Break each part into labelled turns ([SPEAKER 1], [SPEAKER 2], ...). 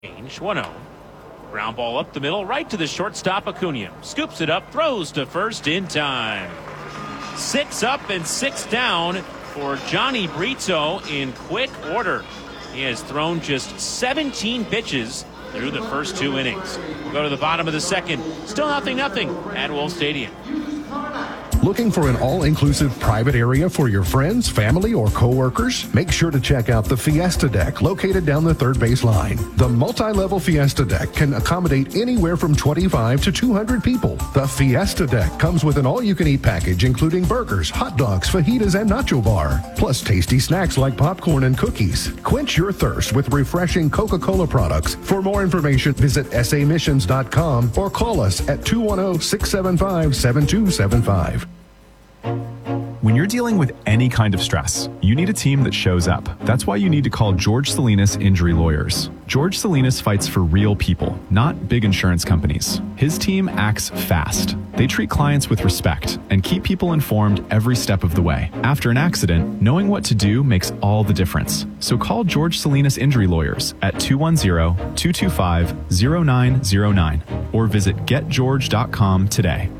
[SPEAKER 1] 1-0. Ground ball up the middle, right to the shortstop, Acuna. Scoops it up, throws to first in time. 6 up and 6 down for Johnny Brito in quick order. He has thrown just 17 pitches through the first 2 innings. We'll go to the bottom of the second. Still 0-0 at Wolf Stadium.
[SPEAKER 2] Looking for an all-inclusive private area for your friends, family, or coworkers? Make sure to check out the Fiesta Deck located down the third base line. The multi-level Fiesta Deck can accommodate anywhere from 25 to 200 people. The Fiesta Deck comes with an all-you-can-eat package including burgers, hot dogs, fajitas, and nacho bar, plus tasty snacks like popcorn and cookies. Quench your thirst with refreshing Coca-Cola products. For more information, visit samissions.com or call us at 210-675-7275.
[SPEAKER 3] When you're dealing with any kind of stress, you need a team that shows up. That's why you need to call George Salinas Injury Lawyers. George Salinas fights for real people, not big insurance companies. His team acts fast. They treat clients with respect and keep people informed every step of the way. After an accident, knowing what to do makes all the difference. So call George Salinas Injury Lawyers at 210-225-0909 or visit getgeorge.com today.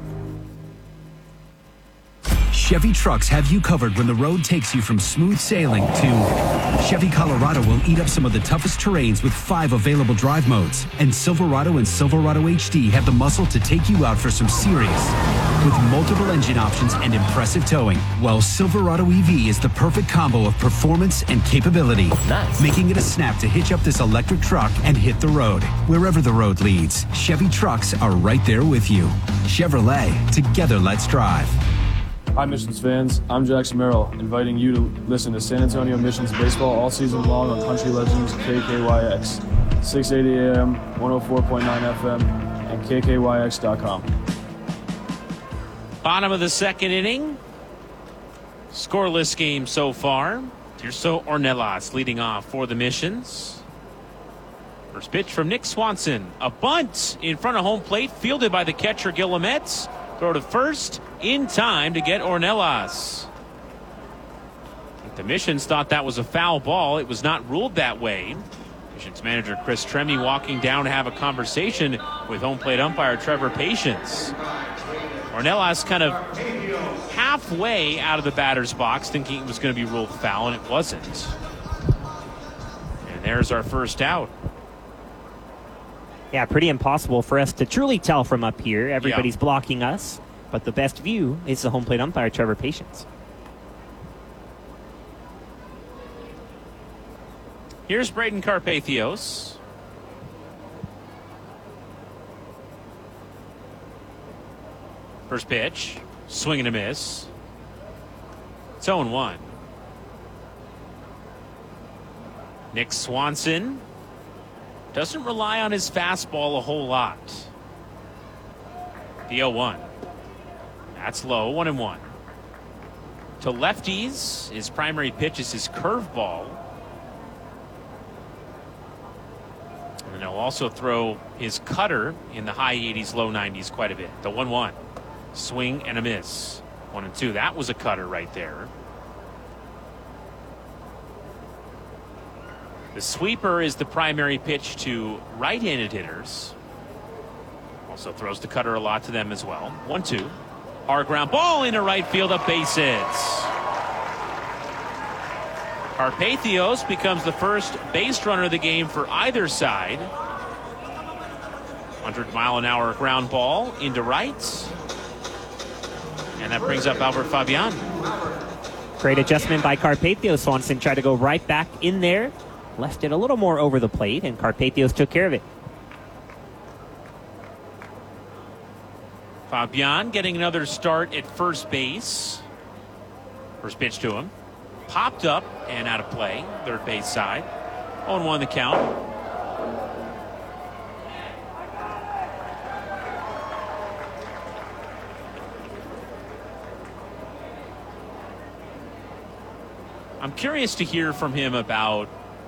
[SPEAKER 4] Chevy trucks have you covered when the road takes you from smooth sailing to Chevy Colorado will eat up some of the toughest terrains with 5 available drive modes. And Silverado and Silverado HD have the muscle to take you out for some serious with multiple engine options and impressive towing. While Silverado EV is the perfect combo of performance and capability, making it a snap to hitch up this electric truck and hit the road. Wherever the road leads, Chevy trucks are right there with you. Chevrolet, together let's drive.
[SPEAKER 5] Hi, Missions fans. I'm Jackson Merrill, inviting you to listen to San Antonio Missions baseball all season long on Country Legends KKYX, 680 AM, 104.9 FM, and KKYX.com.
[SPEAKER 1] Bottom of the second inning. Scoreless game so far. Tirso Ornelas leading off for the Missions. First pitch from Nick Swanson. A bunt in front of home plate, fielded by the catcher Guillemets. Throw to first in time to get Ornelas. The Missions thought that was a foul ball. It was not ruled that way. Missions manager Chris Tremy walking down to have a conversation with home plate umpire Trevor Patience. Ornelas kind of halfway out of the batter's box thinking it was going to be ruled foul, and it wasn't. And there's our first out.
[SPEAKER 6] Yeah, pretty impossible for us to truly tell from up here. Everybody's blocking us, but the best view is the home plate umpire, Trevor Patience.
[SPEAKER 1] Here's Braden Carpathios. First pitch, swing and a miss. It's 0-1. Nick Swanson doesn't rely on his fastball a whole lot. The 0-1. That's low, 1-1. To lefties, his primary pitch is his curveball. And then he'll also throw his cutter in the high 80s, low 90s quite a bit. The 1-1. Swing and a miss. 1-2. That was a cutter right there. The sweeper is the primary pitch to right-handed hitters. Also throws the cutter a lot to them as well. 1-2. Hard ground ball into right field, up base hits. Carpathios becomes the first base runner of the game for either side. 100-mile-an-hour ground ball into right. And that brings up Albert Fabian.
[SPEAKER 6] Great adjustment by Carpathios. Swanson tried to go right back in there. Left it a little more over the plate, and Carpathios took care of it.
[SPEAKER 1] Fabian getting another start at first base. First pitch to him. Popped up and out of play. Third base side. 0-1 the count. I'm curious to hear from him about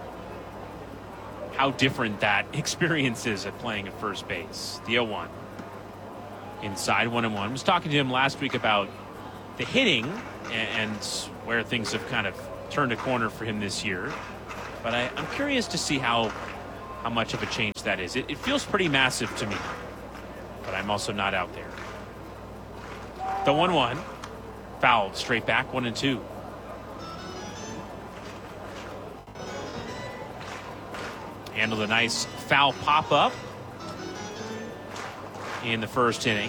[SPEAKER 1] how different that experience is at playing at first base. The 0-1. Inside 1-1. I was talking to him last week about the hitting and where things have kind of turned a corner for him this year. But I'm curious to see how how much of a change that is. It feels pretty massive to me, but I'm also not out there. The 1-1. Fouled straight back, 1-2. Handled a nice foul pop-up in the first inning.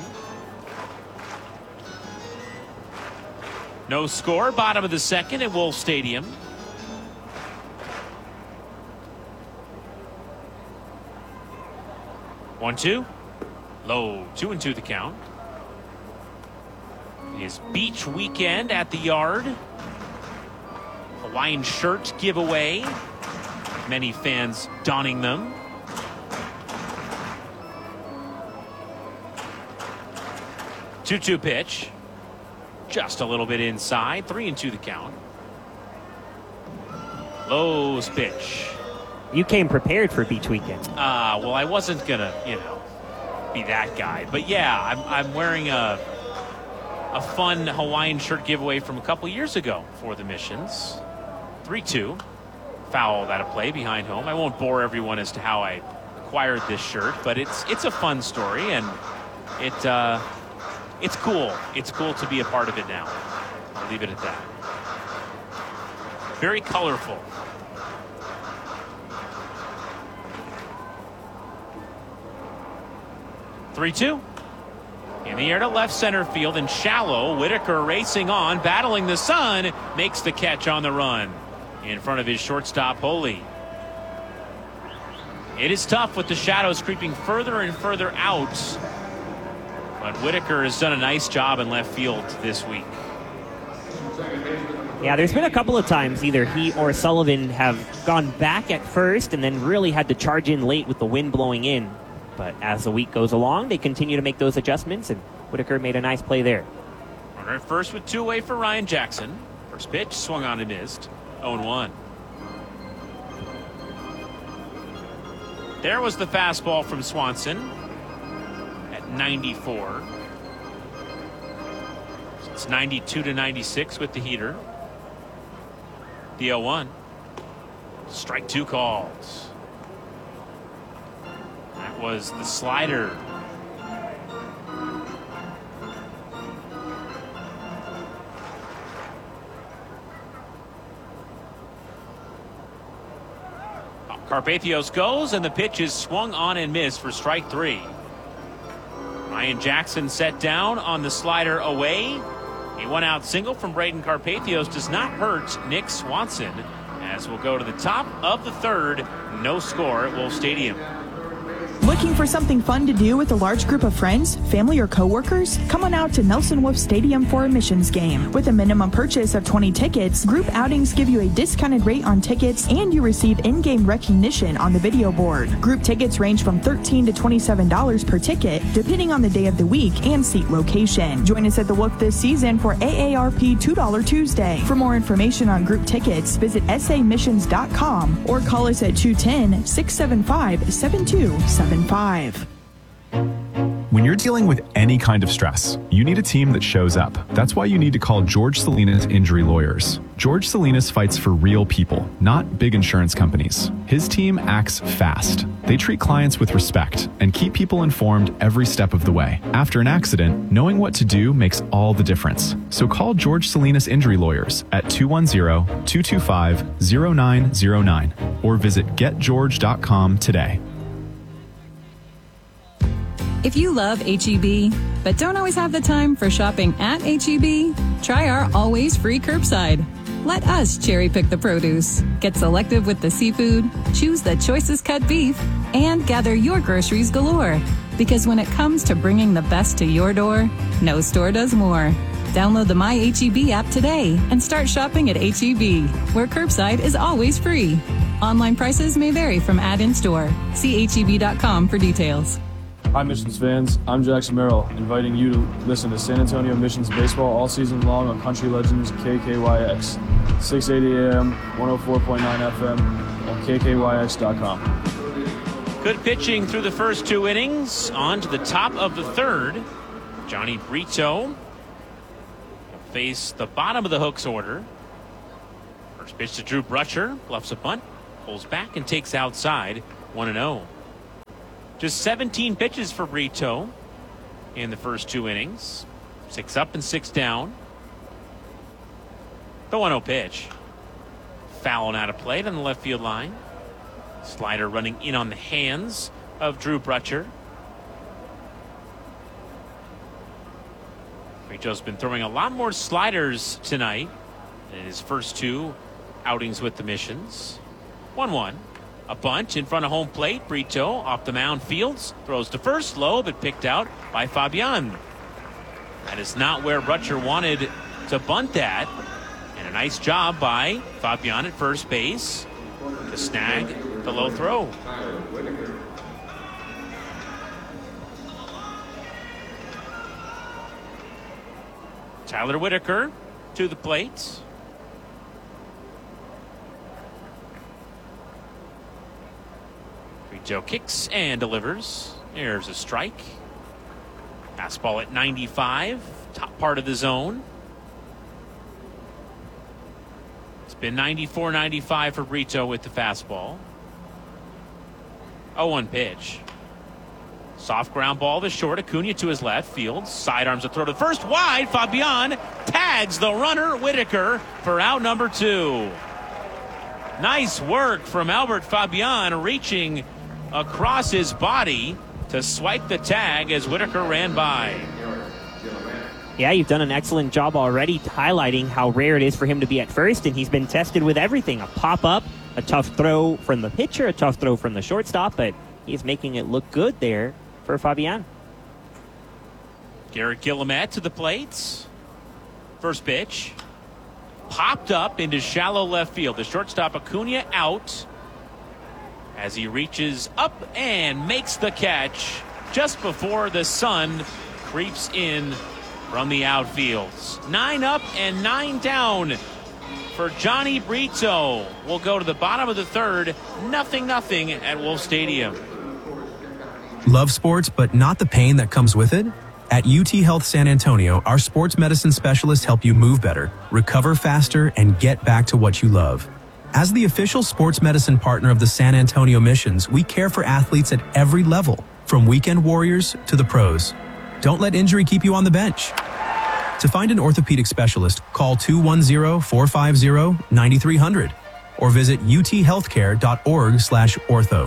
[SPEAKER 1] No score, bottom of the second at Wolf Stadium. One, two. Low, 2-2 the count. His beach weekend at the Yard. Hawaiian shirt giveaway. Many fans donning them. Two-two pitch. Just a little bit inside. 3-2 the count. Low's pitch.
[SPEAKER 6] You came prepared for beach weekend.
[SPEAKER 1] Well, I wasn't gonna, be that guy. But yeah, I'm wearing a fun Hawaiian shirt giveaway from a couple years ago for the Missions. 3-2. Foul out of play behind home. I won't bore everyone as to how I acquired this shirt, but it's a fun story, and it's cool. It's cool to be a part of it now. I'll leave it at that. Very colorful. Three-two. In the air to left center field and shallow. Whitaker racing on, battling the sun, makes the catch on the run in front of his shortstop, Holy. It is tough with the shadows creeping further and further out, but Whitaker has done a nice job in left field this week.
[SPEAKER 6] Yeah, there's been a couple of times either he or Sullivan have gone back at first and then really had to charge in late with the wind blowing in. But as the week goes along, they continue to make those adjustments, and Whitaker made a nice play there.
[SPEAKER 1] Runner at first with two away for Ryan Jackson. First pitch, swung on and missed. 0-1. There was the fastball from Swanson at 94. It's 92-96 with the heater. The 0-1. Strike two calls. That was the slider. Carpathios goes, and the pitch is swung on and missed for strike three. Ryan Jackson set down on the slider away. A one-out single from Braden Carpathios does not hurt Nick Swanson, as we'll go to the top of the third. No score at Wolf Stadium.
[SPEAKER 7] Looking for something fun to do with a large group of friends, family, or coworkers? Come on out to Nelson Wolf Stadium for a Missions game. With a minimum purchase of 20 tickets, group outings give you a discounted rate on tickets, and you receive in-game recognition on the video board. Group tickets range from $13 to $27 per ticket, depending on the day of the week and seat location. Join us at the Wolf this season for AARP $2 Tuesday. For more information on group tickets, visit samissions.com or call us at 210-675-7275.
[SPEAKER 3] When you're dealing with any kind of stress, you need a team that shows up. That's why you need to call George Salinas Injury Lawyers. George Salinas fights for real people, not big insurance companies. His team acts fast. They treat clients with respect and keep people informed every step of the way. After an accident, knowing what to do makes all the difference. So call George Salinas Injury Lawyers at 210-225-0909 or visit getgeorge.com today.
[SPEAKER 8] If you love H-E-B, but don't always have the time for shopping at H-E-B, try our always free curbside. Let us cherry pick the produce, get selective with the seafood, choose the choicest cut beef, and gather your groceries galore. Because when it comes to bringing the best to your door, no store does more. Download the My H-E-B app today and start shopping at H-E-B, where curbside is always free. Online prices may vary from ad-in store. See HEB.com for details.
[SPEAKER 5] Hi, Missions fans. I'm Jackson Merrill, inviting you to listen to San Antonio Missions baseball all season long on Country Legends KKYX, 680 AM, 104.9 FM, and KKYX.com.
[SPEAKER 1] Good pitching through the first two innings. On to the top of the third. Johnny Brito will face the bottom of the Hooks order. First pitch to Drew Brusher. Bluffs a bunt, pulls back and takes outside. 1-0. Just 17 pitches for Brito in the first 2 innings. 6 up and 6 down. The 1-0 pitch. Foul and out of play on the left field line. Slider running in on the hands of Drew Brutcher. Brito's been throwing a lot more sliders tonight in his first 2 outings with the Missions. 1-1. A bunt in front of home plate. Brito off the mound fields. Throws to first, low, but picked out by Fabian. That is not where Brutcher wanted to bunt that. And a nice job by Fabian at first base to snag the low throw. Tyler Whitaker to the plate. Brito kicks and delivers. There's a strike. Fastball at 95, top part of the zone. It's been 94-95 for Brito with the fastball. 0-1 pitch. Soft ground ball to short. Acuna to his left field. Sidearms a throw to first. Wide. Fabian tags the runner Whitaker for out number 2. Nice work from Albert Fabian, reaching across his body to swipe the tag as Whitaker ran by.
[SPEAKER 6] Yeah, you've done an excellent job already highlighting how rare it is for him to be at first, and he's been tested with everything. A pop-up, a tough throw from the pitcher, a tough throw from the shortstop, but he's making it look good there for Fabian.
[SPEAKER 1] Garrett Guillemette to the plate. First pitch. Popped up into shallow left field. The shortstop Acuna out as he reaches up and makes the catch just before the sun creeps in from the outfield. 9 up and 9 down for Johnny Brito. We'll go to the bottom of the third. 0-0 at Wolf Stadium.
[SPEAKER 9] Love sports, but not the pain that comes with it? At UT Health San Antonio, our sports medicine specialists help you move better, recover faster, and get back to what you love. As the official sports medicine partner of the San Antonio Missions, we care for athletes at every level, from weekend warriors to the pros. Don't let injury keep you on the bench. To find an orthopedic specialist, call 210-450-9300 or visit uthealthcare.org/ortho.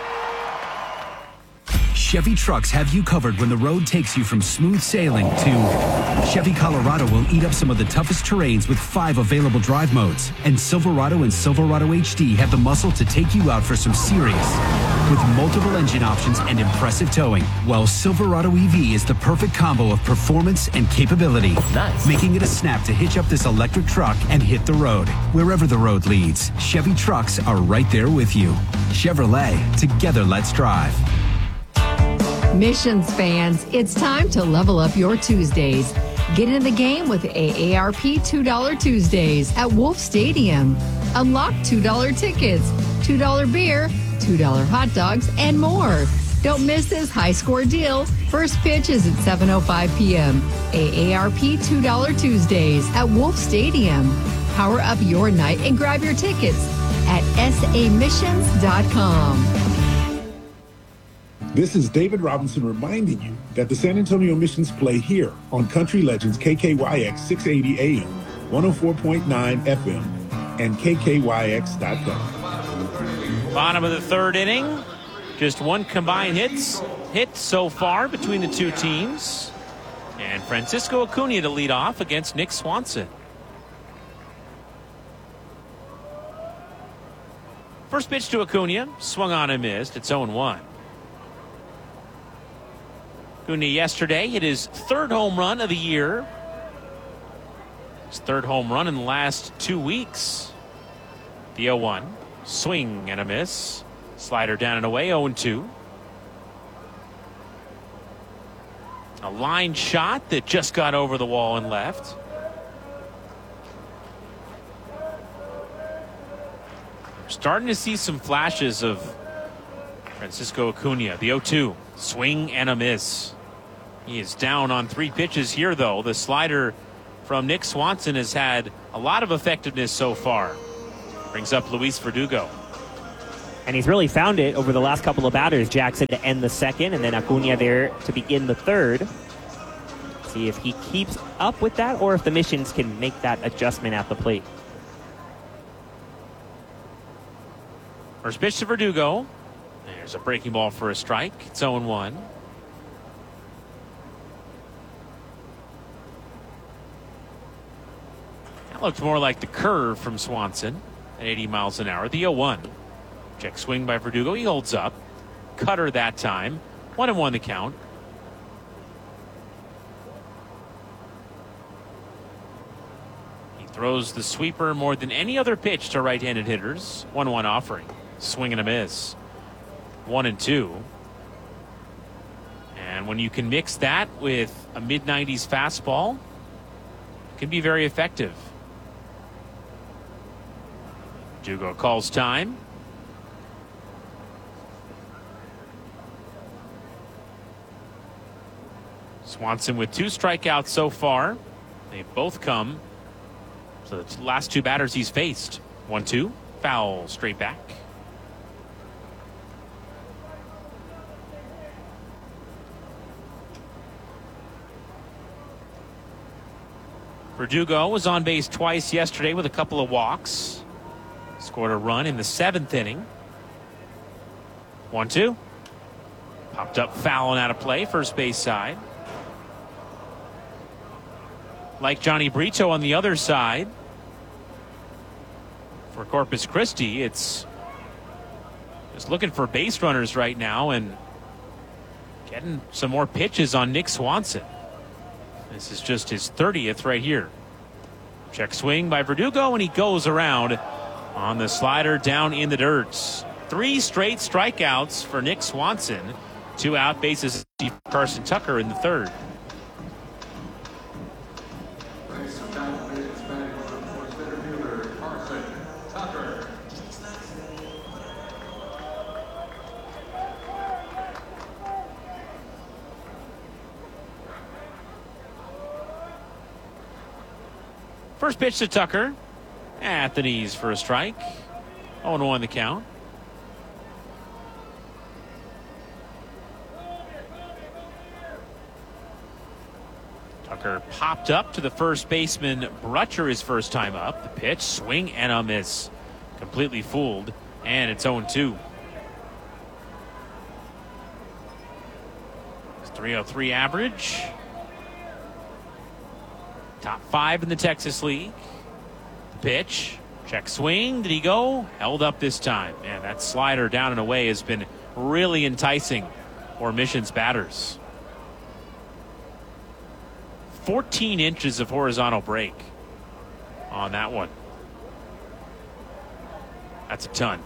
[SPEAKER 4] Chevy trucks have you covered when the road takes you from smooth sailing to Chevy Colorado will eat up some of the toughest terrains with 5 available drive modes. And Silverado and Silverado HD have the muscle to take you out for some serious with multiple engine options and impressive towing. While Silverado EV is the perfect combo of performance and capability, making it a snap to hitch up this electric truck and hit the road. Wherever the road leads, Chevy trucks are right there with you. Chevrolet, together let's drive.
[SPEAKER 10] Missions fans, it's time to level up your Tuesdays. Get in the game with AARP $2 Tuesdays at Wolf Stadium. Unlock $2 tickets, $2 beer, $2 hot dogs, and more. Don't miss this high-score deal. First pitch is at 7:05 p.m. AARP $2 Tuesdays at Wolf Stadium. Power up your night and grab your tickets at samissions.com.
[SPEAKER 11] This is David Robinson reminding you that the San Antonio Missions play here on Country Legends KKYX 680 AM, 104.9 FM, and KKYX.com.
[SPEAKER 1] Bottom of the third inning. Just one combined hit so far between the two teams. And Francisco Acuna to lead off against Nick Swanson. First pitch to Acuna, swung on and missed. It's 0-1. Acuna yesterday hit his 3rd home run of the year. His 3rd home run in the last 2 weeks. The 0-1. Swing and a miss. Slider down and away, 0-2. A line shot that just got over the wall and left. We're starting to see some flashes of Francisco Acuna. The 0-2. Swing and a miss. He is down on 3 pitches here, though. The slider from Nick Swanson has had a lot of effectiveness so far. Brings up Luis Verdugo.
[SPEAKER 6] And he's really found it over the last couple of batters. Jackson to end the second, and then Acuna there to begin the third. See if he keeps up with that, or if the Missions can make that adjustment at the plate.
[SPEAKER 1] First pitch to Verdugo. There's a breaking ball for a strike. It's 0-1. That looked more like the curve from Swanson at 80 miles an hour. The 0-1. Check swing by Verdugo. He holds up. Cutter that time. 1-1 the count. He throws the sweeper more than any other pitch to right-handed hitters. 1-1 offering. Swing and a miss. 1-2. And when you can mix that with a mid-90s fastball, it can be very effective. Verdugo calls time. Swanson with 2 strikeouts so far. They've both come. So the last 2 batters he's faced. 1-2. Foul straight back. Verdugo was on base twice yesterday with a couple of walks. Scored a run in the 7th inning. 1-2. Popped up foul and out of play, first base side. Like Johnny Brito on the other side. For Corpus Christi, it's just looking for base runners right now and getting some more pitches on Nick Swanson. This is just his 30th right here. Check swing by Verdugo, and he goes around on the slider down in the dirt. 3 straight strikeouts for Nick Swanson. 2 out, bases for Carson Tucker in the 3rd. First pitch to Tucker. At the knees for a strike. 0-1 the count. Tucker popped up to the first baseman. Brutcher his first time up. The pitch, swing and a miss. Completely fooled. And it's 0-2. It's .303 average. Top 5 in the Texas League. Pitch, check swing. Did he go? Held up this time. Man, that slider down and away has been really enticing for Missions batters. 14 inches of horizontal break on that one. That's a ton.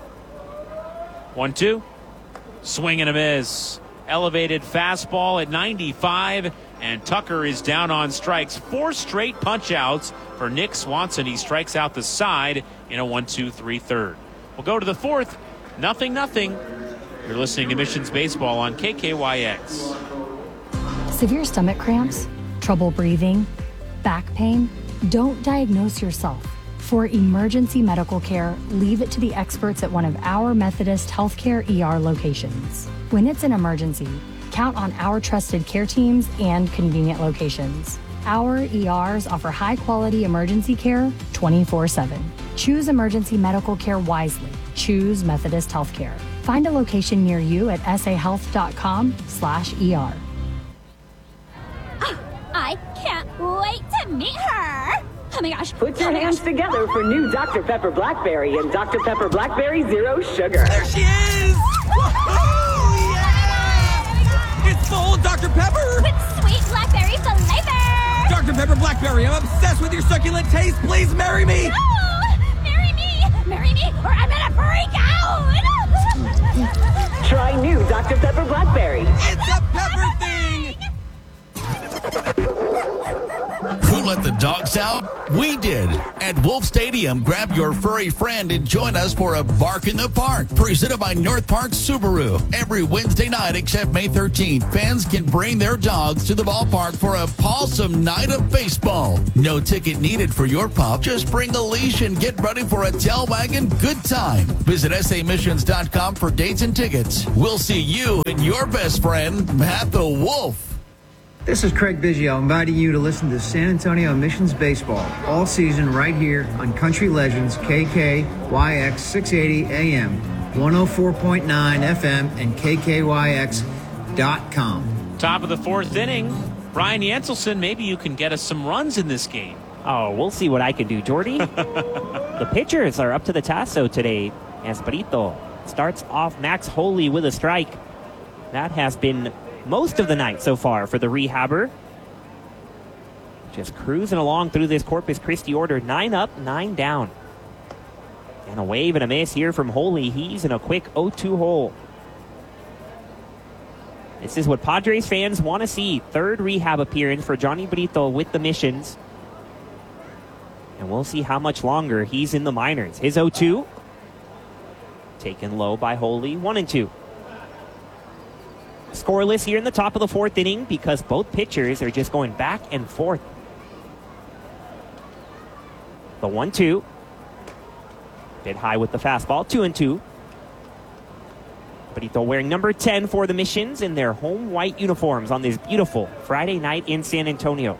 [SPEAKER 1] 1-2. Swing and a miss. Elevated fastball at 95. And Tucker is down on strikes. 4 straight punch outs for Nick Swanson. He strikes out the side in a 1-2-3 third. We'll go to the 4th. 0-0. You're listening to Missions Baseball on KKYX.
[SPEAKER 12] Severe stomach cramps, trouble breathing, back pain? Don't diagnose yourself. For emergency medical care, leave it to the experts at one of our Methodist Healthcare ER locations. When it's an emergency, count on our trusted care teams and convenient locations. Our ERs offer high-quality emergency care 24/7. Choose emergency medical care wisely. Choose Methodist Healthcare. Find a location near you at sahealth.com/ER.
[SPEAKER 13] I can't wait to meet her. Oh my gosh.
[SPEAKER 14] Put your hands together for new Dr. Pepper Blackberry and Dr. Pepper Blackberry Zero Sugar.
[SPEAKER 15] There she is! Woohoo! Yeah! It's full Dr. Pepper!
[SPEAKER 13] With sweet blackberry flavor!
[SPEAKER 15] Dr. Pepper Blackberry, I'm obsessed with your succulent taste. Please marry me!
[SPEAKER 13] No! Marry me! Marry me or I'm gonna freak out!
[SPEAKER 14] Try new Dr. Pepper Blackberry.
[SPEAKER 15] It's a pepper thing!
[SPEAKER 16] Don't let the dogs out. We did. At Wolf Stadium, grab your furry friend and join us for a Bark in the Park, presented by North Park Subaru. Every Wednesday night except May 13th, fans can bring their dogs to the ballpark for a pawsome night of baseball. No ticket needed for your pup. Just bring a leash and get ready for a tail wagging good time. Visit samissions.com for dates and tickets. We'll see you and your best friend at the Wolf.
[SPEAKER 17] This is Craig Biggio inviting you to listen to San Antonio Missions Baseball all season right here on Country Legends KKYX 680 AM, 104.9 FM, and KKYX.com.
[SPEAKER 1] Top of the fourth inning. Brian Yanselson, maybe you can get us some runs in this game.
[SPEAKER 6] Oh, we'll see what I can do, Jordy. The pitchers are up to the task, though, today. As Brito starts off Max Holy with a strike. That has been most of the night so far for the rehabber. Just cruising along through this Corpus Christi order. 9 up, 9 down. And a wave and a miss here from Holy. He's in a quick 0-2 hole. This is what Padres fans want to see. Third rehab appearance for Johnny Brito with the Missions. And we'll see how much longer he's in the minors. His 0-2. Taken low by Holy. 1-2. Scoreless here in the top of the fourth inning because both pitchers are just going back and forth. The 1-2. Bit high with the fastball. 2-2. Brito wearing number 10 for the Missions in their home white uniforms on this beautiful Friday night in San Antonio.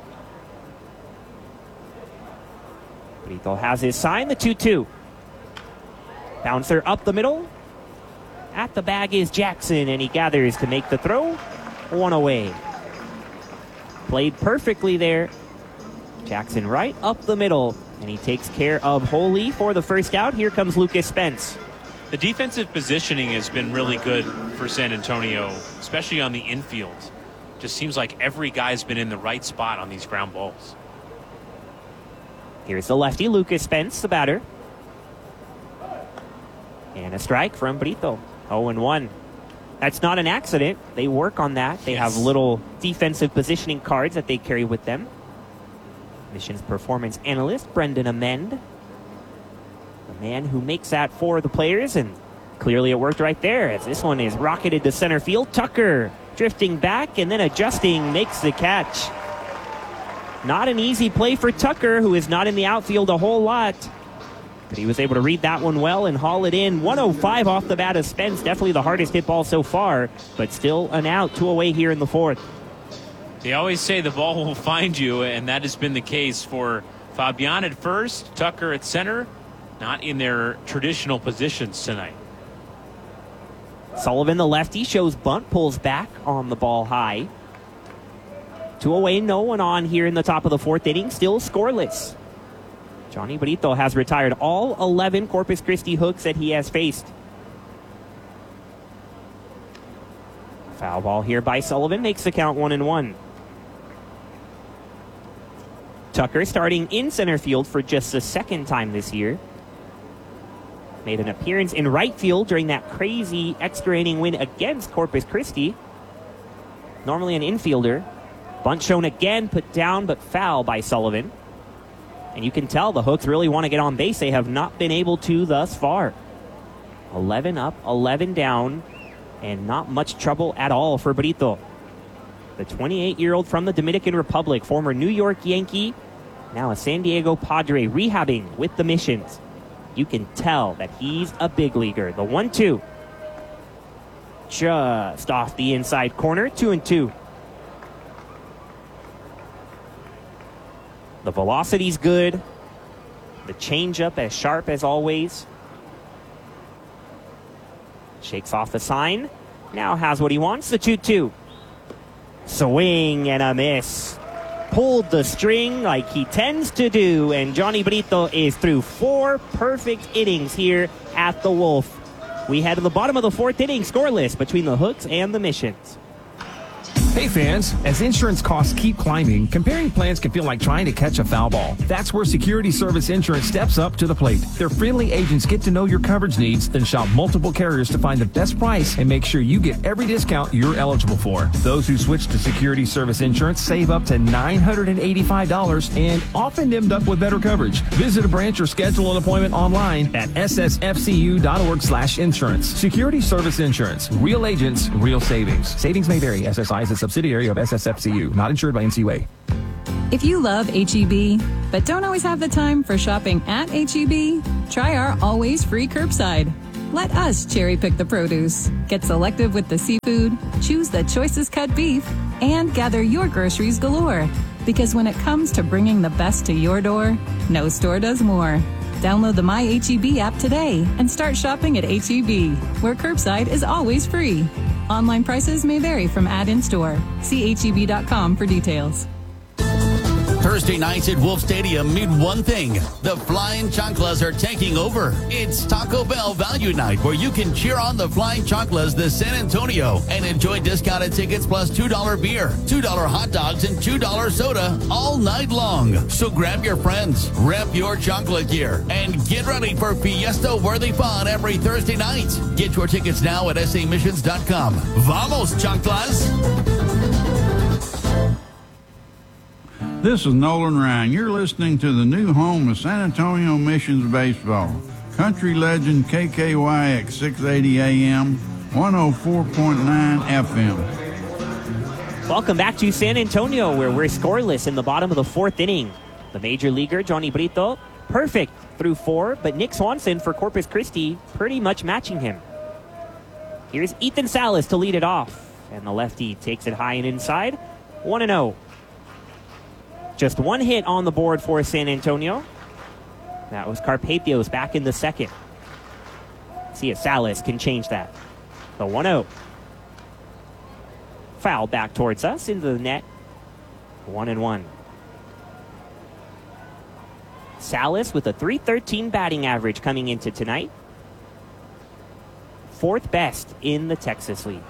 [SPEAKER 6] Brito has his sign, the 2-2. Bouncer up the middle. At the bag is Jackson, and he gathers to make the throw. One away. Played perfectly there. Jackson right up the middle, and he takes care of Holy for the first out. Here comes Lucas Spence.
[SPEAKER 1] The defensive positioning has been really good for San Antonio, especially on the infield. Just seems like every guy's been in the right spot on these ground balls.
[SPEAKER 6] Here's the lefty, Lucas Spence, the batter. And a strike from Brito. 0-1. That's not an accident. They work on that. They have little defensive positioning cards that they carry with them. Missions performance analyst Brendan Amend. The man who makes that for the players, and clearly it worked right there as this one is rocketed to center field. Tucker drifting back and then adjusting, makes the catch. Not an easy play for Tucker, who is not in the outfield a whole lot. But he was able to read that one well and haul it in. 105 off the bat of Spence. Definitely the hardest hit ball so far, but still an out, 2 away here in the fourth.
[SPEAKER 1] They always say the ball will find you, and that has been the case for Fabian at first, Tucker at center, not in their traditional positions tonight.
[SPEAKER 6] Sullivan, the lefty, shows bunt, pulls back on the ball high. 2 away, no one on here in the top of the fourth inning, still scoreless. Johnny Brito has retired all 11 Corpus Christi hooks that he has faced. Foul ball here by Sullivan makes the count 1-1. Tucker starting in center field for just the second time this year. Made an appearance in right field during that crazy extra inning win against Corpus Christi. Normally an infielder. Bunt shown again, put down, but foul by Sullivan. And you can tell the Hooks really want to get on base. They have not been able to thus far. 11 up, 11 down, and not much trouble at all for Brito. The 28-year-old from the Dominican Republic, former New York Yankee, now a San Diego Padre, rehabbing with the Missions. You can tell that he's a big leaguer. The 1-2. Just off the inside corner, 2-2. The velocity's good. The changeup as sharp as always. Shakes off the sign. Now has what he wants, the 2-2. Swing and a miss. Pulled the string like he tends to do, and Johnny Brito is through 4 perfect innings here at the Wolf. We head to the bottom of the fourth inning, scoreless between the Hooks and the Missions.
[SPEAKER 18] Hey fans, as insurance costs keep climbing, comparing plans can feel like trying to catch a foul ball. That's where Security Service Insurance steps up to the plate. Their friendly agents get to know your coverage needs, then shop multiple carriers to find the best price and make sure you get every discount you're eligible for. Those who switch to Security Service Insurance save up to $985 and often end up with better coverage. Visit a branch or schedule an appointment online at ssfcu.org/insurance. Security Service Insurance. Real agents, real savings. Savings may vary. SSI is a subsidiary of SSFCU, not insured by NCUA.
[SPEAKER 8] If you love HEB, but don't always have the time for shopping at HEB, try our always free curbside. Let us cherry pick the produce, get selective with the seafood, choose the choicest cut beef, and gather your groceries galore. Because when it comes to bringing the best to your door, no store does more. Download the My HEB app today and start shopping at HEB, where curbside is always free. Online prices may vary from ad-in store. See HEB.com for details.
[SPEAKER 16] Thursday nights at Wolf Stadium mean one thing. The Flying Chanclas are taking over. It's Taco Bell Value Night, where you can cheer on the Flying Chanclas de San Antonio and enjoy discounted tickets plus $2 beer, $2 hot dogs, and $2 soda all night long. So grab your friends, rep your chancla gear, and get ready for fiesta-worthy fun every Thursday night. Get your tickets now at samissions.com. Vamos, Chanclas!
[SPEAKER 19] This is Nolan Ryan. You're listening to the new home of San Antonio Missions Baseball. Country legend KKYX 680 AM, 104.9 FM.
[SPEAKER 6] Welcome back to San Antonio, where we're scoreless in the bottom of the fourth inning. The major leaguer, Johnny Brito, perfect through 4, but Nick Swanson for Corpus Christi pretty much matching him. Here's Ethan Salas to lead it off, and the lefty takes it high and inside, 1-0. Just one hit on the board for San Antonio. That was Carpathio's back in the second. See if Salas can change that. The 1-0. Foul back towards us into the net. 1-1. Salas with a .313 batting average coming into tonight. 4th best in the Texas League.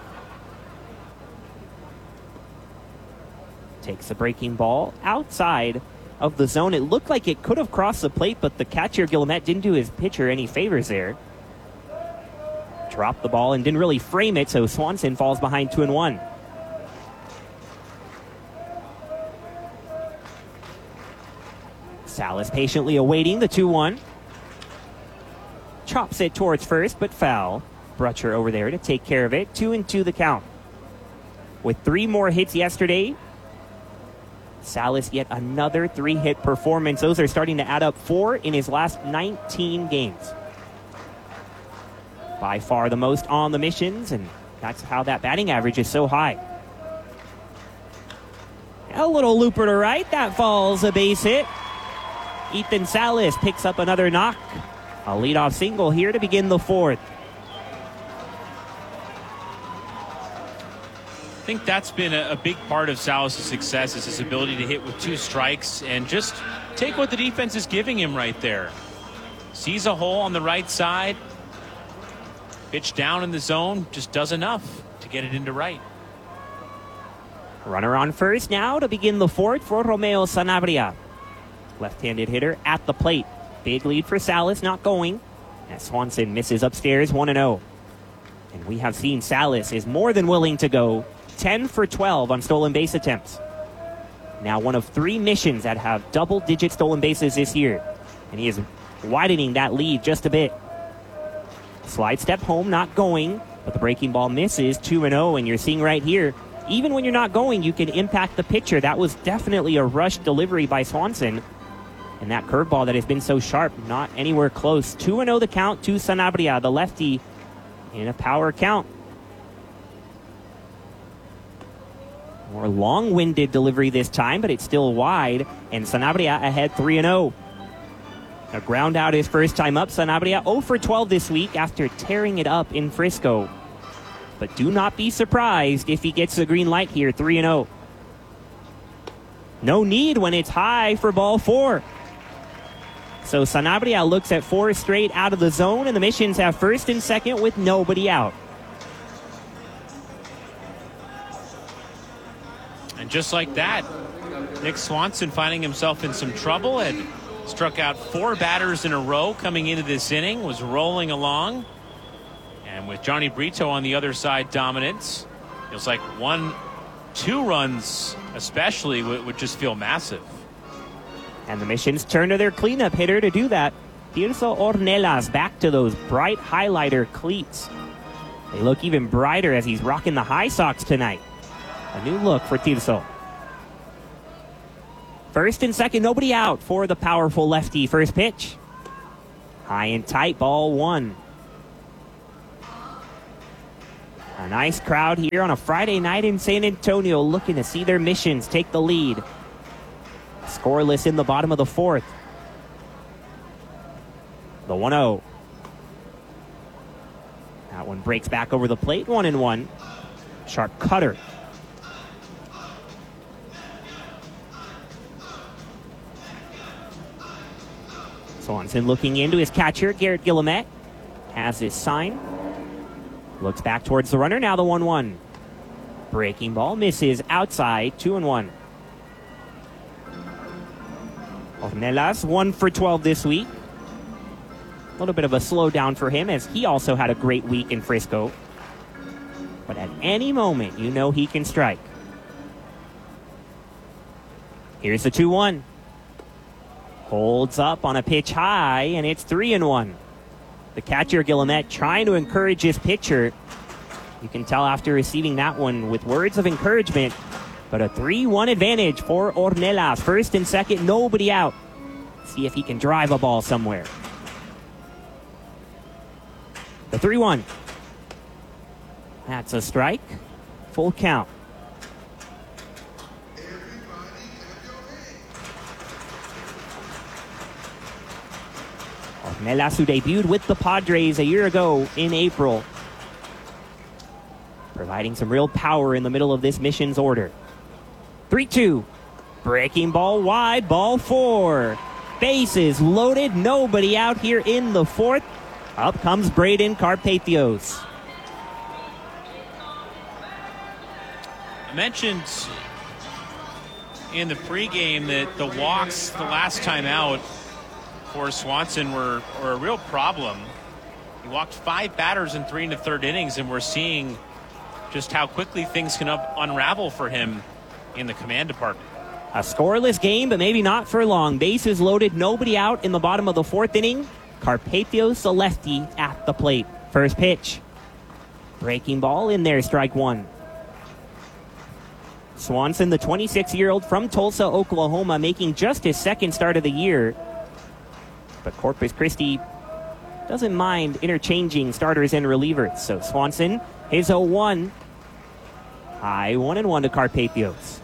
[SPEAKER 6] Takes the breaking ball outside of the zone. It looked like it could have crossed the plate, but the catcher, Guillemette, didn't do his pitcher any favors there. Dropped the ball and didn't really frame it, so Swanson falls behind 2-1. Salas patiently awaiting the 2-1. Chops it towards first, but foul. Brutcher over there to take care of it. 2-2 the count. With 3 more hits yesterday, Salas yet another 3-hit performance. Those are starting to add up, 4 in his last 19 games. By far the most on the missions, and that's how that batting average is so high. A little looper to right. That falls a base hit. Ethan Salas picks up another knock. A leadoff single here to begin the 4th.
[SPEAKER 1] I think that's been a big part of Salas' success, is his ability to hit with 2 strikes and just take what the defense is giving him right there. Sees a hole on the right side. Pitch down in the zone, just does enough to get it into right.
[SPEAKER 6] Runner on first now to begin the 4th for Romeo Sanabria. Left-handed hitter at the plate. Big lead for Salas, not going. As Swanson misses upstairs, 1-0. And we have seen Salas is more than willing to go 10 for 12 on stolen base attempts. Now one of 3 missions that have double-digit stolen bases this year. And he is widening that lead just a bit. Slide step home, not going. But the breaking ball misses, 2-0. And you're seeing right here, even when you're not going, you can impact the pitcher. That was definitely a rushed delivery by Swanson. And that curveball that has been so sharp, not anywhere close. 2-0 the count to Sanabria, the lefty, in a power count. More long-winded delivery this time, but it's still wide. And Sanabria ahead 3-0. A ground out his first time up. Sanabria 0 for 12 this week after tearing it up in Frisco. But do not be surprised if he gets the green light here, 3-0. No need when it's high for ball 4. So Sanabria looks at 4 straight out of the zone, and the Missions have first and second with nobody out.
[SPEAKER 1] And just like that, Nick Swanson finding himself in some trouble, had struck out 4 batters in a row coming into this inning, was rolling along. And with Johnny Brito on the other side dominant, feels like 1-2 runs especially would just feel massive.
[SPEAKER 6] And the Missions turn to their cleanup hitter to do that. Tirso Ornelas back to those bright highlighter cleats. They look even brighter as he's rocking the high socks tonight. A new look for Tirso. First and second, nobody out for the powerful lefty. First pitch. High and tight, ball 1. A nice crowd here on a Friday night in San Antonio looking to see their Missions take the lead. Scoreless in the bottom of the 4th. The 1-0. That one breaks back over the plate, 1-1. Sharp cutter. Swanson looking into his catcher, Garrett Guillemette. Has his sign. Looks back towards the runner, now the 1-1. Breaking ball, misses outside, 2-1. Ornelas, 1 for 12 this week. A little bit of a slowdown for him as he also had a great week in Frisco. But at any moment, you know he can strike. Here's the 2-1. Holds up on a pitch high, and it's 3-1. The catcher, Guillemette, trying to encourage his pitcher. You can tell after receiving that one with words of encouragement. But a 3-1 advantage for Ornelas. First and second, nobody out. See if he can drive a ball somewhere. The 3-1. That's a strike. Full count. Ornelas, who debuted with the Padres a year ago in April, providing some real power in the middle of this Missions order. 3-2. Breaking ball wide, ball 4. Bases loaded, nobody out here in the 4th. Up comes Braden Carpathios.
[SPEAKER 1] I mentioned in the pregame that the walks the last time out for Swanson were a real problem. He walked 5 batters in 3 1/3 innings, and we're seeing just how quickly things can unravel for him in the command department.
[SPEAKER 6] A scoreless game, but maybe not for long. Bases loaded, nobody out in the bottom of the 4th inning. Carpathios, the lefty, at the plate. First pitch. Breaking ball in there, strike 1. Swanson, the 26-year-old from Tulsa, Oklahoma, making just his 2nd start of the year. But Corpus Christi doesn't mind interchanging starters and relievers. So Swanson, his 0-1. High 1-1 to Carpathios.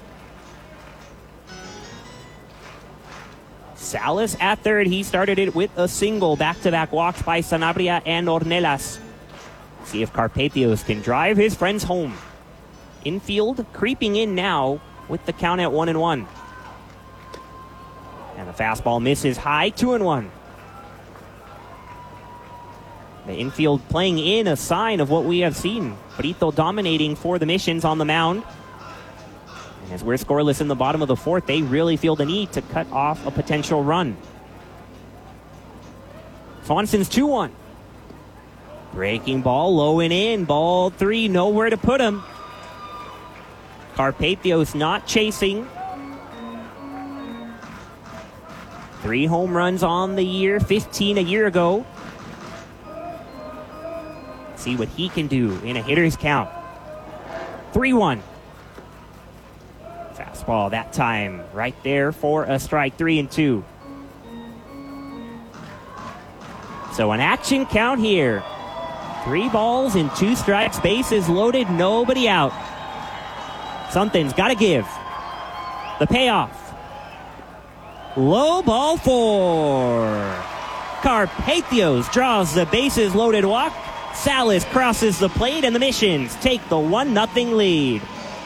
[SPEAKER 6] Salas at third. He started it with a single. Back-to-back walks by Sanabria and Ornelas. See if Carpathios can drive his friends home. Infield creeping in now with the count at 1-1. And the fastball misses high, 2-1. The infield playing in a sign of what we have seen. Brito dominating for the Missions on the mound. And as we're scoreless in the bottom of the 4th, they really feel the need to cut off a potential run. Swanson's 2-1. Breaking ball, low and in. Ball 3, nowhere to put him. Carpathios not chasing. 3 home runs on the year, 15 a year ago. See what he can do in a hitter's count. 3-1. Fastball that time right there for a strike, 3-2. So an action count here. 3 balls and 2 strikes, bases loaded, nobody out. Something's got to give. The payoff. Low ball 4. Carpathios draws the bases loaded walk. Salas crosses the plate, and the Missions take the 1-0 lead.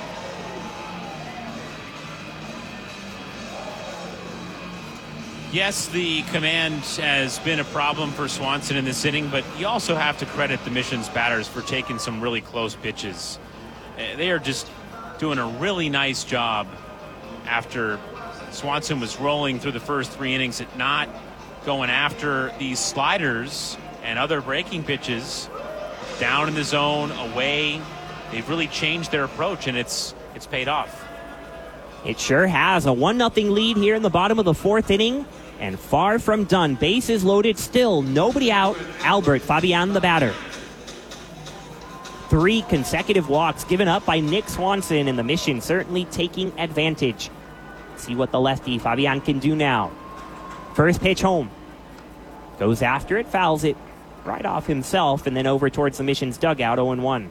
[SPEAKER 1] Yes, the command has been a problem for Swanson in this inning, but you also have to credit the Missions batters for taking some really close pitches. They are just doing a really nice job after Swanson was rolling through the first 3 innings at not going after these sliders and other breaking pitches down in the zone, away. They've really changed their approach, and it's paid off.
[SPEAKER 6] It sure has. A 1-0 lead here in the bottom of the 4th inning, and far from done. Bases loaded, still nobody out. Albert Fabian, the batter. 3 consecutive walks given up by Nick Swanson, and the Mission certainly taking advantage. See what the lefty Fabian can do now. First pitch home. Goes after it, fouls it right off himself, and then over towards the Mission's dugout, 0-1.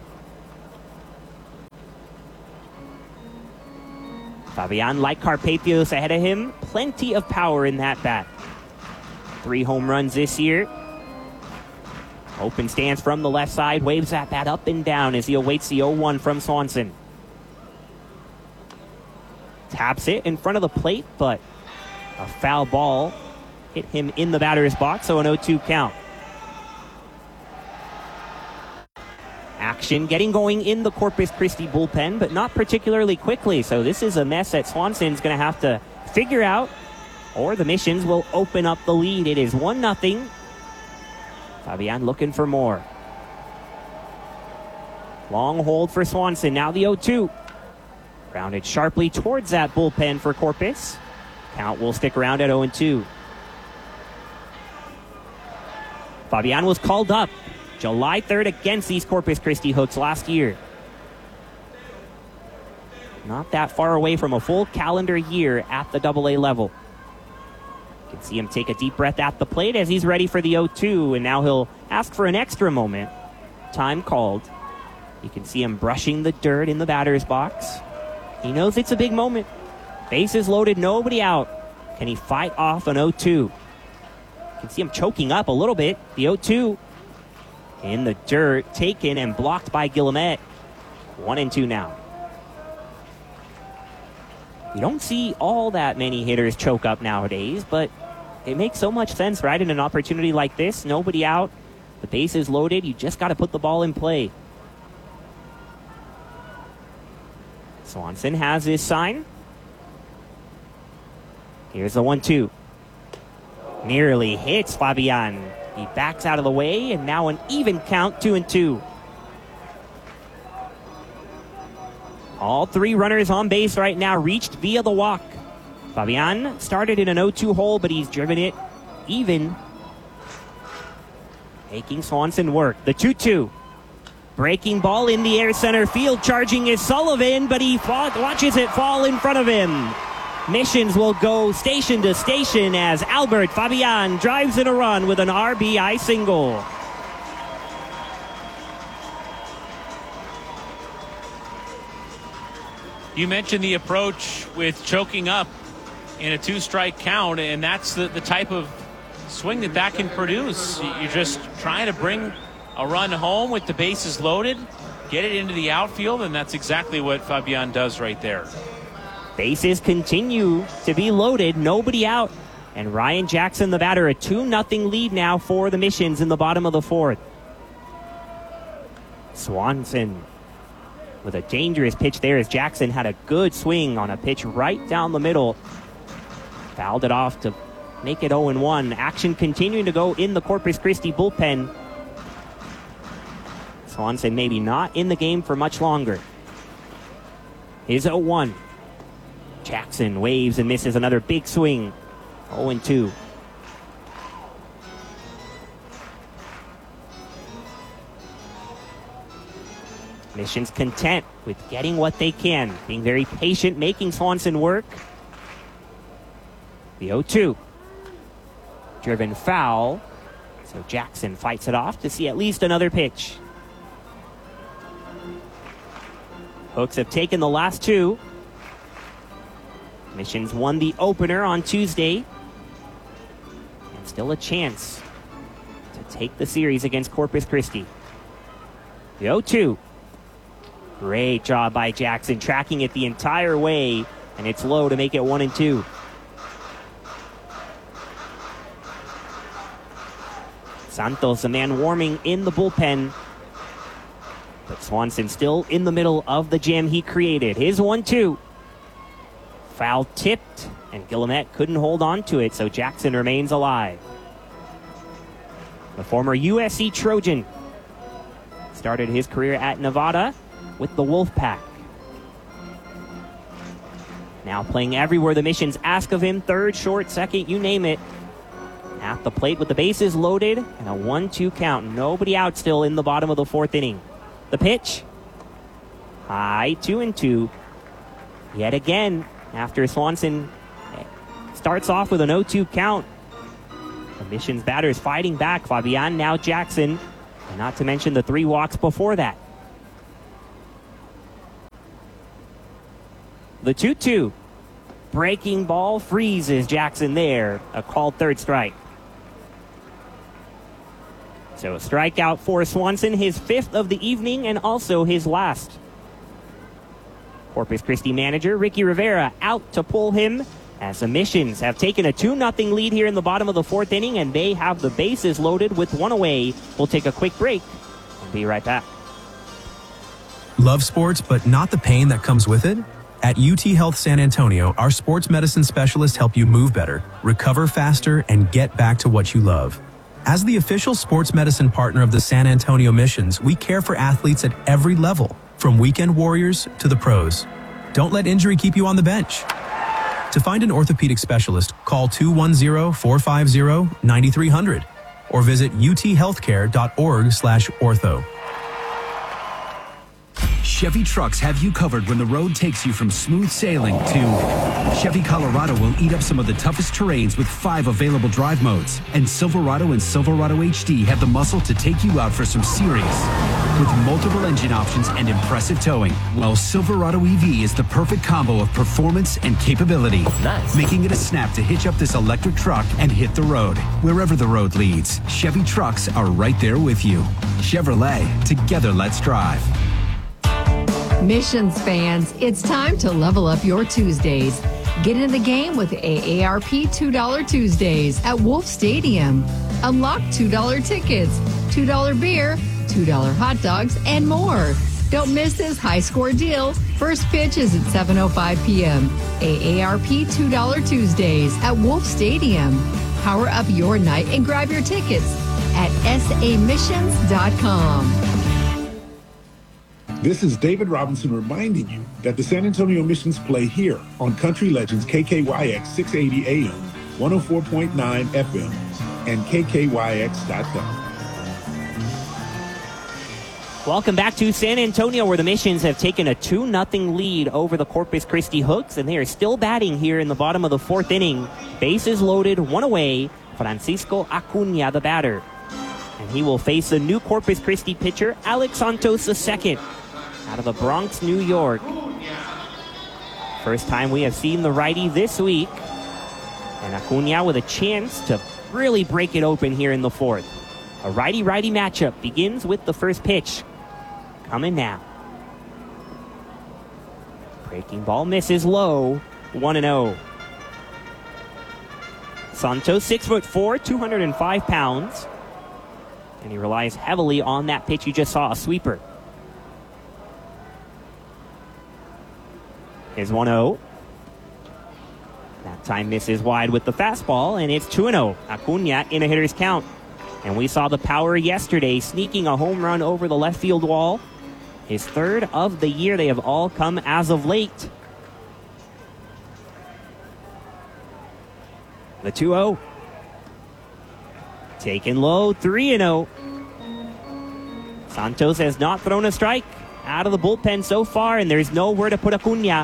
[SPEAKER 6] Fabian, like Carpathos ahead of him, plenty of power in that bat. 3 home runs this year. Open stance from the left side, waves that bat up and down as he awaits the 0-1 from Swanson. Taps it in front of the plate, but a foul ball hit him in the batter's box, so an 0-2 count. Action getting going in the Corpus Christi bullpen, but not particularly quickly, so this is a mess that Swanson's going to have to figure out, or the Missions will open up the lead. It is 1-0. Fabian looking for more. Long hold for Swanson, now the 0-2. Grounded sharply towards that bullpen for Corpus. Count will stick around at 0-2. Fabian was called up July 3rd against these Corpus Christi Hooks last year. Not that far away from a full calendar year at the AA level. You can see him take a deep breath at the plate as he's ready for the 0-2, and now he'll ask for an extra moment. Time called. You can see him brushing the dirt in the batter's box. He knows it's a big moment. Bases loaded, nobody out. Can he fight off an 0-2? You can see him choking up a little bit. The 0-2 in the dirt, taken and blocked by Guillemette. 1-2 now. You don't see all that many hitters choke up nowadays, but it makes so much sense, right? In an opportunity like this, nobody out, the base is loaded, you just got to put the ball in play. Swanson has his sign. Here's the 1-2. Nearly hits Fabian. He backs out of the way, and now an even count, 2-2. All 3 runners on base right now reached via the walk. Fabian started in an 0-2 hole, but he's driven it even, making Swanson work. The 2-2. Breaking ball in the air center field. Charging is Sullivan, but he watches it fall in front of him. Missions will go station to station as Albert Fabian drives in a run with an RBI single.
[SPEAKER 1] You mentioned the approach with choking up in a 2-strike count, and that's the type of swing that can produce. You're just trying to bring a run home with the bases loaded, get it into the outfield, and that's exactly what Fabian does right there.
[SPEAKER 6] Bases continue to be loaded, nobody out. And Ryan Jackson, the batter, a 2-0 lead now for the Missions in the bottom of the 4th. Swanson with a dangerous pitch there as Jackson had a good swing on a pitch right down the middle. Fouled it off to make it 0-1. Action continuing to go in the Corpus Christi bullpen. Swanson maybe not in the game for much longer. Here's 0-1. Jackson waves and misses another big swing. 0-2. Mission's content with getting what they can, being very patient, making Swanson work. The 0-2. Driven foul. So Jackson fights it off to see at least another pitch. Hooks have taken the last 2. Missions won the opener on Tuesday. And still a chance to take the series against Corpus Christi. The 0-2. Great job by Jackson, tracking it the entire way, and it's low to make it 1-2. Santos, a man warming in the bullpen. But Swanson still in the middle of the jam he created. His 1-2. Foul tipped, and Guillemette couldn't hold on to it, so Jackson remains alive. The former USC Trojan started his career at Nevada with the Wolfpack. Now playing everywhere the Missions ask of him, third, short, second, you name it. At the plate with the bases loaded and a 1-2 count. Nobody out still in the bottom of the fourth inning. The pitch. High, 2-2. Yet again, after Swanson starts off with an 0-2 count. The Missions batters fighting back. Fabian, now Jackson. And not to mention the 3 walks before that. The 2-2. Breaking ball freezes Jackson there. A called third strike. So a strikeout for Swanson, his 5th of the evening and also his last. Corpus Christi manager Ricky Rivera out to pull him as the Missions have taken a 2-0 lead here in the bottom of the 4th inning, and they have the bases loaded with 1 away. We'll take a quick break and be right back.
[SPEAKER 9] Love sports, but not the pain that comes with it? At UT Health San Antonio, our sports medicine specialists help you move better, recover faster, and get back to what you love. As the official sports medicine partner of the San Antonio Missions, we care for athletes at every level, from weekend warriors to the pros. Don't let injury keep you on the bench. To find an orthopedic specialist, call 210-450-9300 or visit uthealthcare.org/ortho.
[SPEAKER 4] Chevy trucks have you covered when the road takes you from smooth sailing to Chevy Colorado will eat up some of the toughest terrains with 5 available drive modes. And Silverado and Silverado HD have the muscle to take you out for some serious with multiple engine options and impressive towing. While Silverado EV is the perfect combo of performance and capability. Nice. Making it a snap to hitch up this electric truck and hit the road. Wherever the road leads, Chevy trucks are right there with you. Chevrolet, together let's drive.
[SPEAKER 10] Missions fans, it's time to level up your Tuesdays. Get in the game with AARP $2 Tuesdays at Wolf Stadium. Unlock $2 tickets, $2 beer, $2 hot dogs, and more. Don't miss this high score deal. First pitch is at 7:05 p.m. AARP $2 Tuesdays at Wolf Stadium. Power up your night and grab your tickets at samissions.com.
[SPEAKER 11] This is David Robinson reminding you that the San Antonio Missions play here on Country Legends KKYX 680 AM, 104.9 FM, and KKYX.com.
[SPEAKER 6] Welcome back to San Antonio, where the Missions have taken a 2-0 lead over the Corpus Christi Hooks, and they are still batting here in the bottom of the 4th inning. Bases loaded, 1 away. Francisco Acuna, the batter. And he will face the new Corpus Christi pitcher, Alex Santos II, out of the Bronx, New York. First time we have seen the righty this week. And Acuna with a chance to really break it open here in the 4th. A righty-righty matchup begins with the first pitch. Coming now. Breaking ball misses low. 1-0. Santos, 6'4", 205 pounds. And he relies heavily on that pitch you just saw, a sweeper. Here's 1-0. That time misses wide with the fastball, and it's 2-0. Acuna in a hitter's count. And we saw the power yesterday, sneaking a home run over the left field wall. His 3rd of the year. They have all come as of late. The 2-0. Taken low, 3-0. Santos has not thrown a strike out of the bullpen so far, and there's nowhere to put Acuna.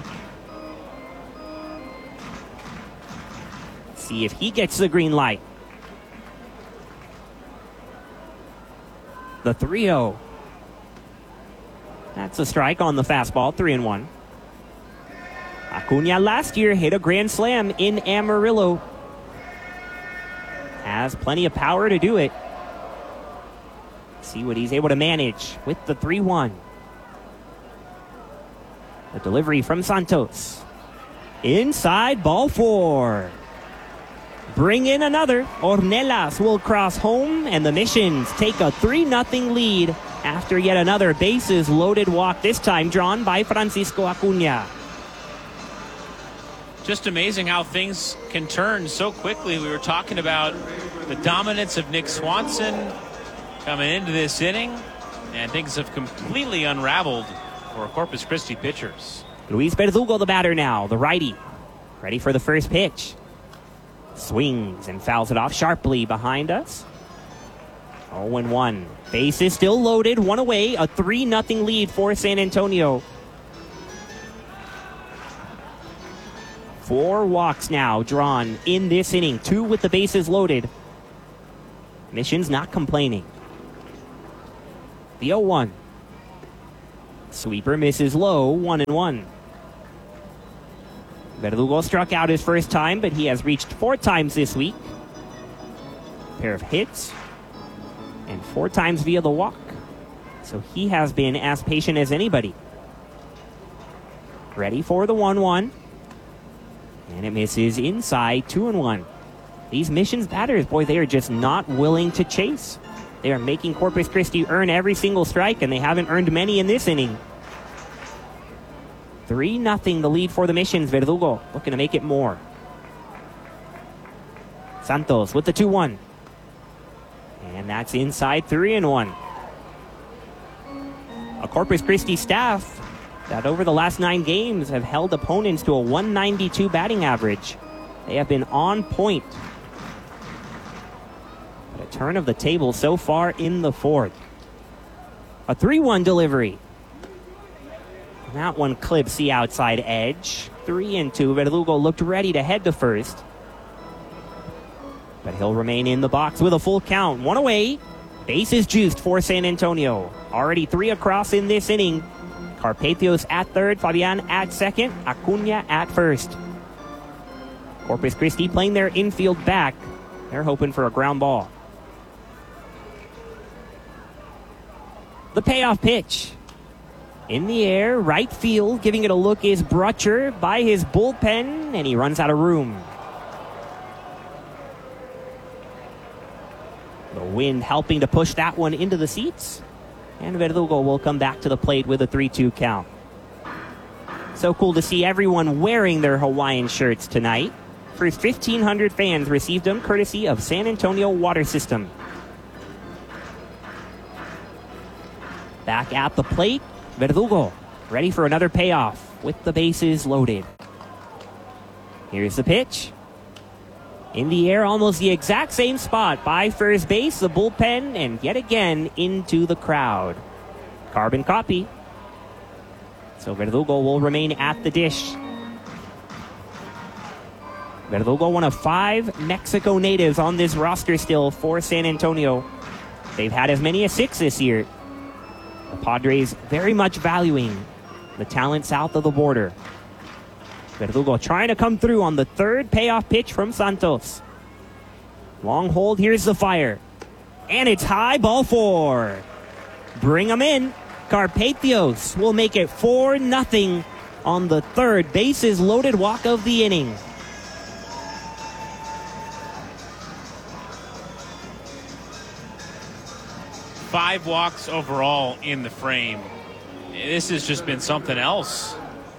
[SPEAKER 6] See if he gets the green light. The 3-0. That's a strike on the fastball, 3-1. Acuna last year hit a grand slam in Amarillo. Has plenty of power to do it. See what he's able to manage with the 3-1. The delivery from Santos. Inside, ball 4. Bring in another. Ornelas will cross home, and the Missions take a 3-0 lead after yet another bases loaded walk, this time drawn by Francisco Acuna.
[SPEAKER 1] Just amazing how things can turn so quickly. We were talking about the dominance of Nick Swanson coming into this inning, and things have completely unraveled for Corpus Christi pitchers.
[SPEAKER 6] Luis Verdugo, the batter now, the righty, ready for the first pitch. Swings and fouls it off sharply behind us. 0-1. Base is still loaded, one away, a 3-0 lead for San Antonio. 4 walks now drawn in this inning, 2 with the bases loaded. Mission's not complaining. The 0-1. Sweeper misses low, 1-1. Verdugo struck out his first time, but he has reached 4 times this week. A pair of hits, and 4 times via the walk. So he has been as patient as anybody. Ready for the 1-1. And it misses inside, 2-1. These Missions batters, boy, they are just not willing to chase. They are making Corpus Christi earn every single strike, and they haven't earned many in this inning. 3-0 the lead for the Missions. Verdugo looking to make it more. Santos with the 2-1. And that's inside, 3-1. A Corpus Christi staff that over the last 9 games have held opponents to a 192 batting average. They have been on point. But a turn of the table so far in the 4th. A 3-1 delivery. That one clips the outside edge. 3-2. Verdugo looked ready to head to first. But he'll remain in the box with a full count. 1 away. Base is juiced for San Antonio. Already 3 across in this inning. Carpathios at third, Fabian at second, Acuna at first. Corpus Christi playing their infield back. They're hoping for a ground ball. The payoff pitch. In the air, right field, giving it a look is Brutcher by his bullpen, and he runs out of room. The wind helping to push that one into the seats. And Verdugo will come back to the plate with a 3-2 count. So cool to see everyone wearing their Hawaiian shirts tonight. First 1,500 fans received them courtesy of San Antonio Water System. Back at the plate, Verdugo ready for another payoff with the bases loaded. Here's the pitch. In the air, almost the exact same spot by first base, the bullpen, and yet again into the crowd. Carbon copy. So Verdugo will remain at the dish. Verdugo, one of 5 Mexico natives on this roster still for San Antonio. They've had as many as 6 this year. The Padres very much valuing the talent south of the border. Verdugo trying to come through on the 3rd payoff pitch from Santos. Long hold, here's the fire. And it's high, ball 4. Bring him in. Carpathios will make it 4-0 on the 3rd bases loaded walk of the inning.
[SPEAKER 1] Five walks overall in the frame. This has just been something else.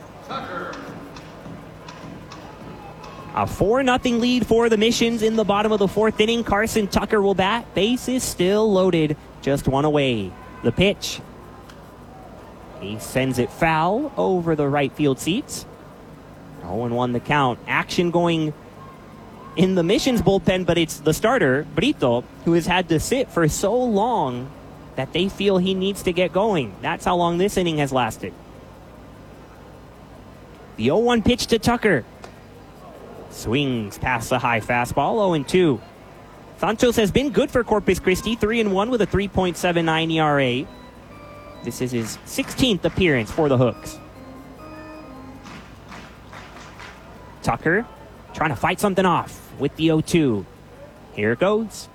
[SPEAKER 6] A 4-0 lead for the Missions in the bottom of the 4th inning. Carson Tucker will bat. Base is still loaded. Just 1 away. The pitch. He sends it foul over the right field seats. 0-1 the count. Action going in the Missions bullpen, but it's the starter, Brito, who has had to sit for so long that they feel he needs to get going. That's how long this inning has lasted. The 0-1 pitch to Tucker. Swings past the high fastball, 0-2. Santos has been good for Corpus Christi, 3-1 with a 3.79 ERA. This is his 16th appearance for the Hooks. Tucker trying to fight something off with the 0-2. Here it goes.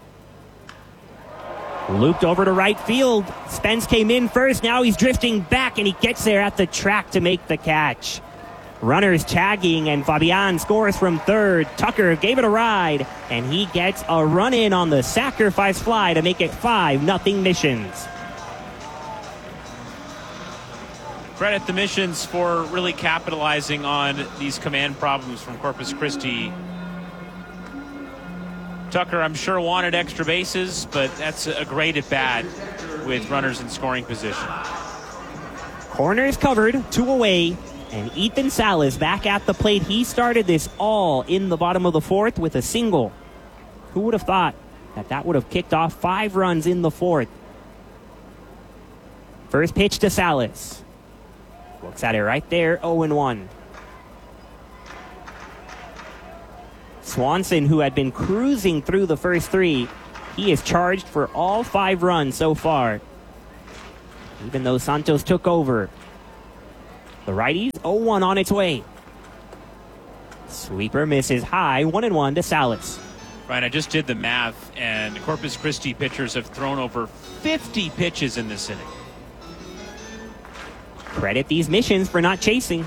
[SPEAKER 6] Looped over to right field. Spence came in first. Now he's drifting back, and he gets there at the track to make the catch. Runners tagging, and Fabian scores from 3rd. Tucker gave it a ride, and he gets a run in on the sacrifice fly to make it 5-0 Missions.
[SPEAKER 1] Credit the Missions for really capitalizing on these command problems from Corpus Christi. Tucker, I'm sure, wanted extra bases, but that's a great at-bat with runners in scoring position.
[SPEAKER 6] Corners covered, 2 away, and Ethan Salas back at the plate. He started this all in the bottom of the 4th with a single. Who would have thought that would have kicked off 5 runs in the 4th? First pitch to Salas. Looks at it right there, 0-1. Swanson, who had been cruising through the first 3, he is charged for all 5 runs so far. Even though Santos took over. The righties, 0-1 on its way. Sweeper misses high, 1-1 to Salas.
[SPEAKER 1] Right, I just did the math, and Corpus Christi pitchers have thrown over 50 pitches in this inning.
[SPEAKER 6] Credit these Missions for not chasing.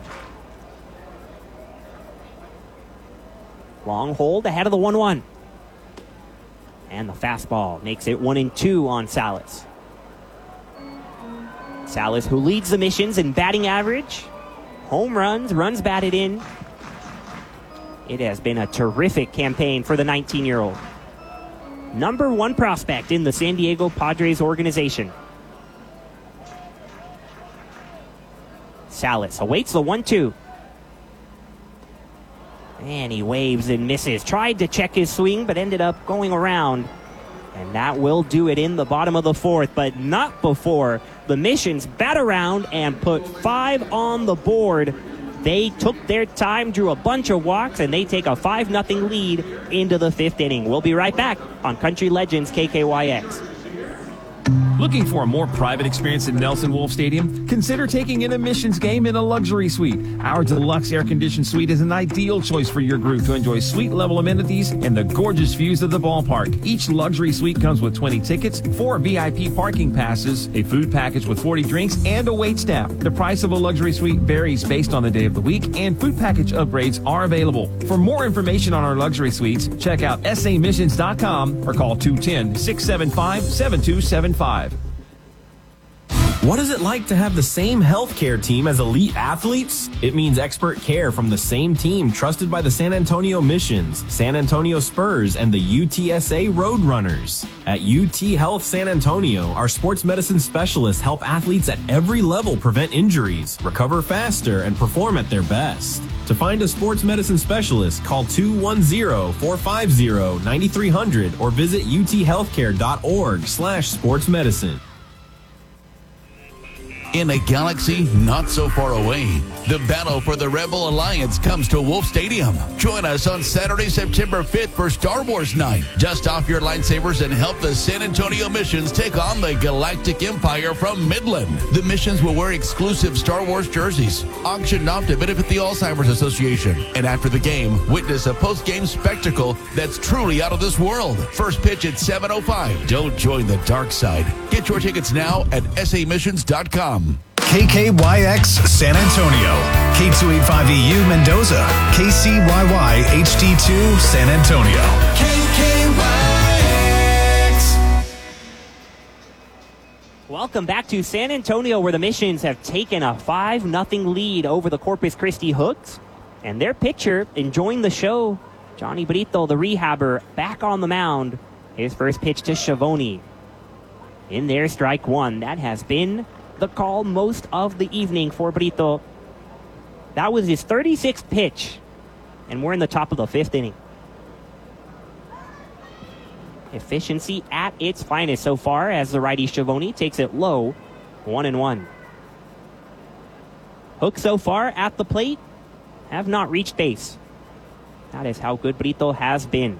[SPEAKER 6] Long hold ahead of the 1-1. And the fastball makes it 1-2 on Salas. Salas, who leads the Missions in batting average, home runs, runs batted in. It has been a terrific campaign for the 19-year-old. Number 1 prospect in the San Diego Padres organization. Salas awaits the 1-2. And he waves and misses. Tried to check his swing, but ended up going around. And that will do it in the bottom of the 4th, but not before the Missions bat around and put 5 on the board. They took their time, drew a bunch of walks, and they take a 5-0 lead into the 5th inning. We'll be right back on Country Legends KKYX.
[SPEAKER 18] Looking for a more private experience at Nelson Wolff Stadium? Consider taking in a Missions game in a luxury suite. Our deluxe air-conditioned suite is an ideal choice for your group to enjoy suite-level amenities and the gorgeous views of the ballpark. Each luxury suite comes with 20 tickets, 4 VIP parking passes, a food package with 40 drinks, and a wait staff. The price of a luxury suite varies based on the day of the week, and food package upgrades are available. For more information on our luxury suites, check out samissions.com or call 210-675-7275.
[SPEAKER 9] What is it like to have the same healthcare team as elite athletes? It means expert care from the same team trusted by the San Antonio Missions, San Antonio Spurs, and the UTSA Roadrunners. At UT Health San Antonio, our sports medicine specialists help athletes at every level prevent injuries, recover faster, and perform at their best. To find a sports medicine specialist, call 210-450-9300 or visit uthealthcare.org/sportsmedicine.
[SPEAKER 16] In a galaxy not so far away, the battle for the Rebel Alliance comes to Wolff Stadium. Join us on Saturday, September 5th for Star Wars Night. Dust off your lightsabers and help the San Antonio Missions take on the Galactic Empire from Midland. The Missions will wear exclusive Star Wars jerseys, auctioned off to benefit the Alzheimer's Association. And after the game, witness a post-game spectacle that's truly out of this world. First pitch at 7:05. Don't join the dark side. Get your tickets now at samissions.com.
[SPEAKER 20] KKYX San Antonio, K285EU Mendoza, KCYY HD2 San Antonio. KKYX.
[SPEAKER 6] Welcome back to San Antonio, where the Missions have taken a 5-0 lead over the Corpus Christi Hooks. And their pitcher enjoying the show, Johnny Brito, the rehabber, back on the mound. His first pitch to Schiavone. In there, strike 1. That has been the call most of the evening for Brito. That was his 36th pitch, and we're in the top of the 5th inning. Efficiency at its finest so far as the righty Schiavone takes it low, 1-1. Hook so far at the plate have not reached base. That is how good Brito has been.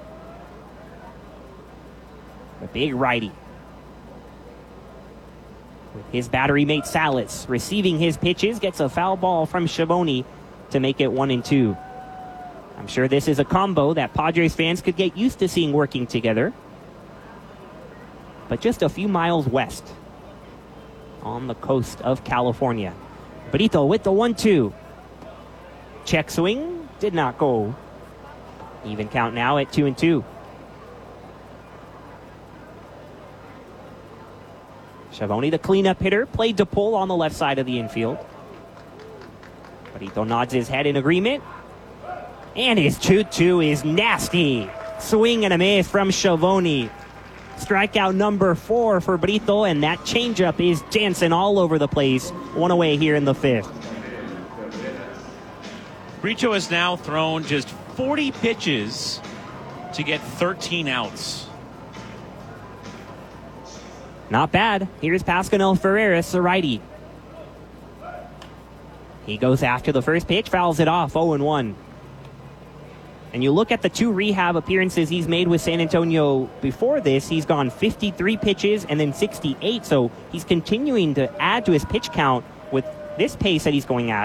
[SPEAKER 6] The big righty. With his battery mate Salas receiving his pitches, gets a foul ball from Schiavone to make it 1-2. I'm sure this is a combo that Padres fans could get used to seeing working together. But just a few miles west on the coast of California. Brito with the 1-2. Check swing, did not go. Even count now at 2-2. Schiavone, the cleanup hitter, played to pull on the left side of the infield. Brito nods his head in agreement. And his 2-2 is nasty. Swing and a miss from Schiavone. Strikeout number 4 for Brito, and that changeup is dancing all over the place. One away here in the 5th.
[SPEAKER 1] Brito has now thrown just 40 pitches to get 13 outs.
[SPEAKER 6] Not bad. Here's Pascanel Ferreras, the righty. He goes after the first pitch, fouls it off, 0-1. And you look at the 2 rehab appearances he's made with San Antonio before this, he's gone 53 pitches and then 68, so he's continuing to add to his pitch count with this pace that he's going at.